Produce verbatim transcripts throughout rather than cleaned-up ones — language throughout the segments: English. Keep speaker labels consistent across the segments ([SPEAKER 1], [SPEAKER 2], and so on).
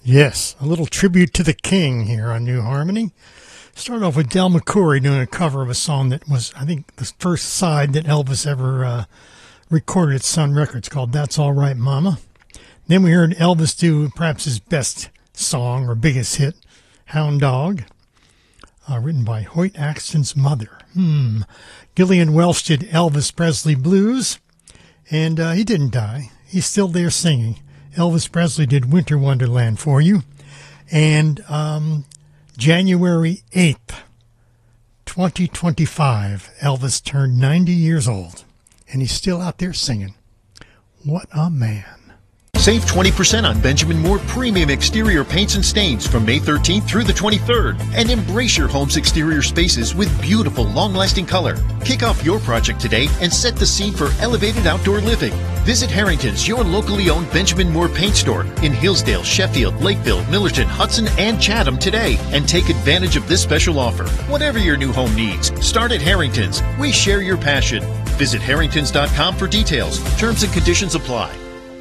[SPEAKER 1] Yes, a little tribute to the King here on New Harmony. Start off with Del McCoury doing a cover of a song that was, I think, the first side that Elvis ever uh, recorded at Sun Records, called That's All Right, Mama. Then we heard Elvis do perhaps his best song or biggest hit, Hound Dog, uh, written by Hoyt Axton's mother. Hmm. Gillian Welch did Elvis Presley Blues, and uh, he didn't die. He's still there singing. Elvis Presley did Winter Wonderland for you. And um, January eighth, twenty twenty-five, Elvis turned ninety years old, and he's still out there singing. What a man.
[SPEAKER 2] Save twenty percent on Benjamin Moore premium exterior paints and stains from May thirteenth through the twenty-third. And embrace your home's exterior spaces with beautiful, long-lasting color. Kick off your project today and set the scene for elevated outdoor living. Visit Harrington's, your locally owned Benjamin Moore paint store in Hillsdale, Sheffield, Lakeville, Millerton, Hudson, and Chatham today, and take advantage of this special offer. Whatever your new home needs, start at Harrington's. We share your passion. Visit harringtons dot com for details. Terms and conditions apply.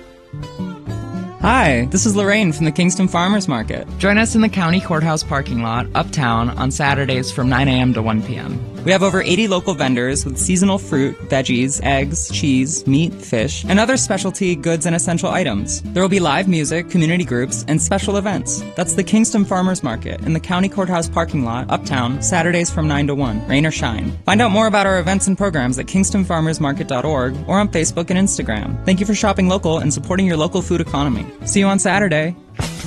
[SPEAKER 3] Hi, this is Lorraine from the Kingston Farmers Market. Join us in the County Courthouse parking lot, uptown, on Saturdays from nine a.m. to one p.m. We have over eighty local vendors with seasonal fruit, veggies, eggs, cheese, meat, fish, and other specialty goods and essential items. There will be live music, community groups, and special events. That's the Kingston Farmers Market in the County Courthouse parking lot, uptown, Saturdays from nine to one, rain or shine. Find out more about our events and programs at kingston farmers market dot org or on Facebook and Instagram. Thank you for shopping local and supporting your local food economy. See you on Saturday.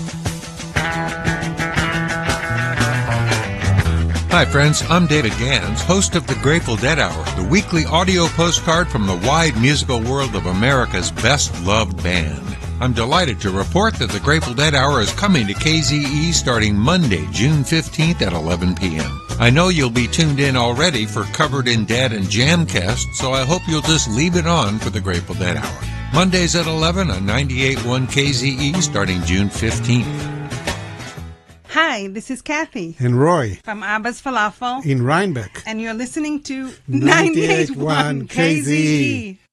[SPEAKER 4] Hi friends, I'm David Gans, host of the Grateful Dead Hour, the weekly audio postcard from the wide musical world of America's best-loved band. I'm delighted to report that the Grateful Dead Hour is coming to K Z E starting Monday, June fifteenth at eleven p.m. I know you'll be tuned in already for Covered in Dead and Jamcast, so I hope you'll just leave it on for the Grateful Dead Hour. Mondays at eleven on ninety-eight point one K Z E starting June fifteenth.
[SPEAKER 5] Hi, this is Kathy.
[SPEAKER 6] And Roy.
[SPEAKER 5] From Abba's Falafel.
[SPEAKER 6] In Rhinebeck.
[SPEAKER 5] And you're listening to
[SPEAKER 6] ninety-eight point one K Z E.